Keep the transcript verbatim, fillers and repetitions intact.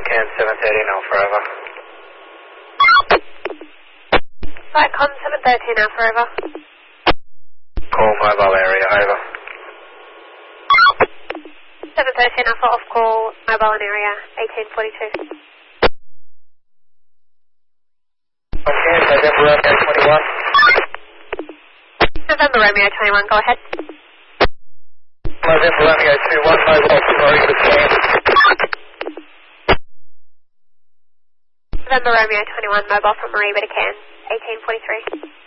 Can seven thirteen Alpha over. Flight Con seven thirteen Alpha over. Call mobile area over. seven thirteen Alpha off call, mobile and area eighteen forty-two. Okay, November Romeo twenty-one. November Romeo twenty-one, go ahead. November Romeo two-one, mobile to Marina Can. November Romeo twenty-one, mobile from Mariba to Cairns, eighteen forty-three.